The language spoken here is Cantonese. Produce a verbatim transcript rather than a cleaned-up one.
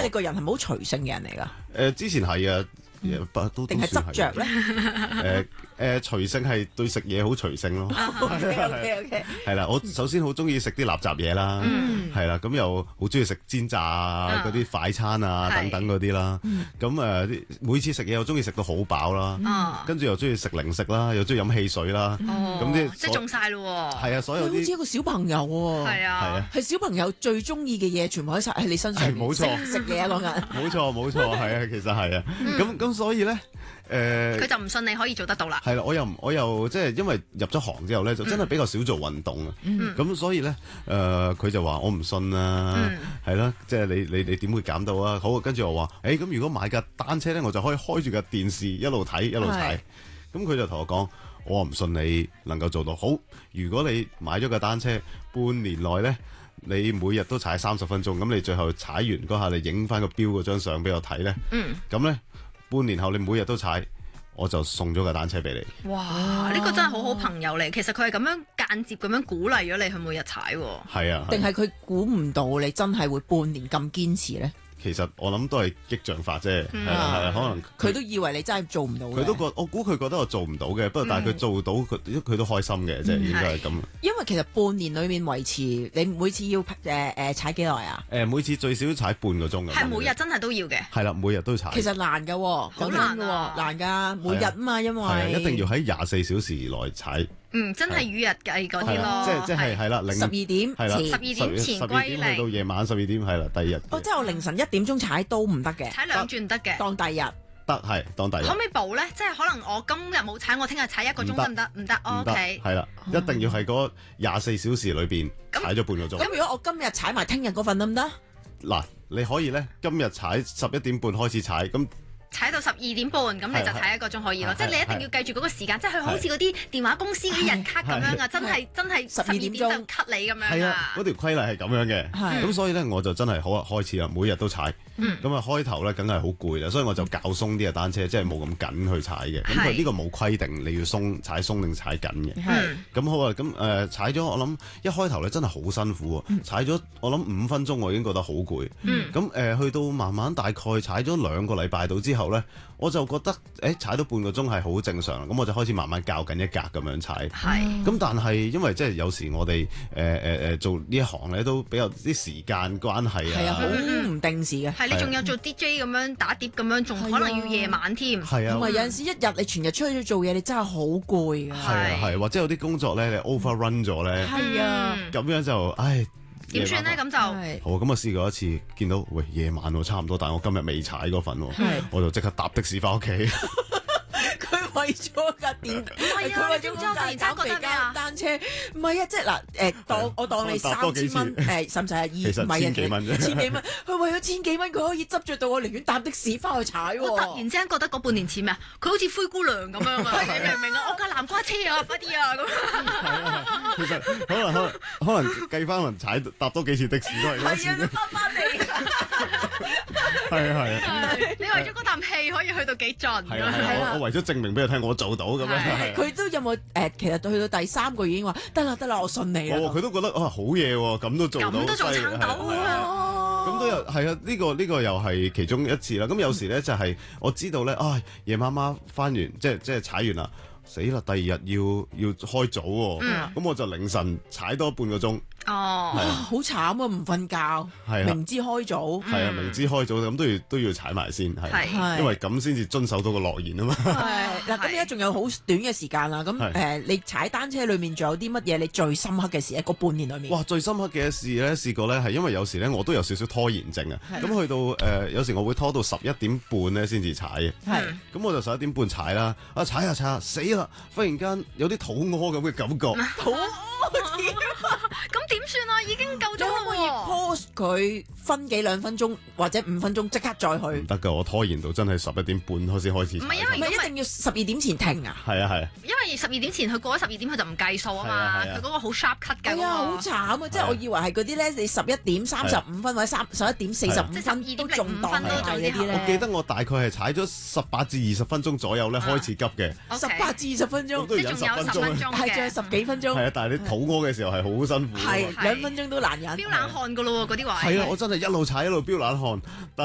為你個人係冇隨性嘅人嚟㗎。 誒，之前係啊。不都定係執着咧？ 誒誒，隨性係對食嘢好隨性咯。 OK OK OK。 係啦，我首先好中意食啲垃圾嘢啦，係啦，咁又好中意食煎炸啊，嗰啲快餐啊等等嗰啲啦。咁誒，每次食嘢又中意食到好飽啦，跟住又中意食零食啦，又中意飲汽水啦。咁啲即係中晒咯。 係啊，所有啲好似一個小朋友喎。 係啊， 係小朋友最中意嘅嘢，全部喺晒喺你身上。 冇錯， 食嘢啊講緊。 冇錯冇錯，係啊，其實係啊。咁咁。所以咧，誒、呃， 佢就唔信你可以做得到啦。 係啦，我又我又即係因為入咗行之後咧，就真係比較少做運動啊。咁、嗯、所以咧，誒、呃，佢就話我唔信啊，係啦、嗯，即係你你你點會減到啊？好，跟住我話，誒、欸，咁如果買架單車咧，我就可以開住架電視一路睇一路踩。咁佢就同我講，我唔信你能夠做到。好，如果你買咗架單車，半年內咧。你每日都踩三十分鐘，咁你最後踩完嗰下，你影翻個錶嗰張相俾我睇咧。嗯。咁咧，半年後你每日都踩，我就送咗架單車俾你。 哇！呢、呢個真係好好朋友嚟。其實佢係咁樣間接咁樣鼓勵咗你去每日踩。 係啊。 定係佢估唔到你真係會半年咁堅持咧？ 其實我諗都係激將法啫，係啊係啊，可能佢都以為你真係做唔到。佢都覺，我估佢覺得我做唔到嘅，不過但係佢做到，佢佢都開心嘅，即係應該係咁。 因為其實半年裏面維持，你每次要誒誒踩幾耐啊？ 誒每次最少踩半個鐘咁。 係每日真係都要嘅。係啦，每日都踩。 其實難㗎，好難㗎，難㗎，每日啊嘛，因為係一定要喺廿四小時內踩。 嗯，真係與日計嗰啲咯， 即係即係係啦， 十二點前， 十二點前歸零， 去到夜晚十二點係啦，第二日。 哦，即係我凌晨一點鐘踩都唔得嘅， 踩兩轉得嘅， 當第日得係當第日。 可唔可以補咧？即係可能我今日冇踩，我聽日踩一個鐘得唔得？唔得，OK。 係啦，一定要係嗰廿四小時裏邊踩咗半個鐘。 咁如果我今日踩埋聽日嗰份得唔得？ 嗱，你可以咧，今日踩十一點半開始踩，咁。 踩到十二點半，咁你就踩一個鐘可以咯。即係你一定要記住嗰個時間，即係佢好似嗰啲電話公司嗰啲人卡咁樣啊，真係真係十二點就 cut 你咁樣啊。 係啊，嗰條規例係咁樣嘅。咁所以咧，我就真係好啊，開始啦，每日都踩。咁啊，開頭咧，梗係好攰啦，所以我就較鬆啲嘅單車，即係冇咁緊去踩嘅。咁佢呢個冇規定你要鬆踩鬆定踩緊嘅。咁好啊，咁誒踩咗，我諗一開頭咧真係好辛苦喎。踩咗我諗五分鐘，我已經覺得好攰。咁誒去到慢慢大概踩咗兩個禮拜到之後咧，我就覺得誒踩到半個鐘係好正常，咁我就開始慢慢較緊一格咁樣踩。係。咁但係因為即係有時我哋誒誒誒做呢一行咧，都比較啲時間關係啊。 係啊，好唔定時嘅。 係你仲有做 D J 咁樣打碟咁樣，仲可能要夜晚添。 係啊。 同埋有陣時一日你全日出去做嘢，你真係好攰㗎。 係啊係，或者有啲工作咧，你 overrun 咗咧。 係啊。 咁樣就唉。 點算咧？咁就好咁我試過一次，見到喂夜晚喎，差唔多，但係我今日未踩嗰份喎，我就即刻搭的士翻屋企。 佢為咗架電，唔係啊！ 佢為咗架減肥架單車，唔係啊！即係嗱誒，當我當你三千蚊誒，甚至係二唔係千幾蚊啫， 千幾蚊。佢為咗千幾蚊，佢可以執著到我寧願搭的士翻去踩喎。 我突然之間覺得嗰半年似咩啊？佢好似灰姑娘咁樣啊！你明唔明啊？我架南瓜車啊，快啲啊！咁係啊，其實可能可能可能計翻輪踩搭多幾次的士都係嗰次。 係啊，翻返嚟。 係啊係啊！ 你為咗嗰啖氣可以去到幾盡？ 係啊係啊！我為咗證明俾佢聽，我做到咁樣。 佢都有冇誒？其實去到第三個已經話得啦得啦，我信你啦。 哦，佢都覺得啊好嘢喎，咁都做到， 咁都仲撐到啊！ 咁都有係啊！呢個呢個又係其中一次啦。咁有時咧就係我知道咧，啊夜媽媽翻完即係即係踩完啦，死啦！第二日要要開早喎，咁我就凌晨踩多半個鐘。 哦， 好慘啊！唔瞓覺，明知開早， 係啊，明知開早咁都要都要踩埋先，係，因為咁先至遵守到個諾言啊嘛。 係嗱，咁而家仲有好短嘅時間啦。咁誒，你踩單車裏面仲有啲乜嘢你最深刻嘅事喺個半年裏面？ 哇！最深刻嘅事咧，試過咧係因為有時咧我都有少少拖延症啊。咁去到誒有時我會拖到十一點半咧先至踩嘅。係，咁我就十一點半踩啦。啊踩下踩下死啦！忽然間有啲肚屙咁嘅感覺。 肚屙點啊？ 咁點算啊？已經夠咗啦喎！ 可以 pause 佢分幾兩分鐘或者五分鐘，即刻再去。 唔得㗎，我拖延到真係十一點半開始開始。 唔係因為唔係一定要十二點前停啊？ 係啊係啊。 因為十二點前佢過咗十二點佢就唔計數啊嘛，佢嗰個好 sharp cut 㗎。 係啊，好慘啊！即係我以為係嗰啲咧，你十一點三十五分或者三十一點四十五分都仲當係嗰啲咧。 我記得我大概係踩咗十八至二十分鐘左右咧開始急嘅。 十八至二十分鐘， 都要忍十分鐘， 係仲有十幾分鐘。 係啊，但係你肚屙嘅時候係好辛苦。 係兩分鐘都難忍。 飆冷汗㗎咯喎，嗰啲位。 係啊，我真係一路踩一路飆冷汗。